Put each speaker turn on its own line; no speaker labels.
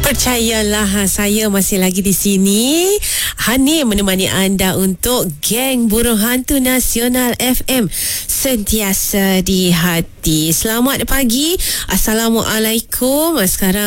Percayalah, saya masih lagi di sini. Hani menemani anda untuk Geng Burung Hantu Nasional FM, sentiasa di hati. Selamat pagi. Assalamualaikum. Sekarang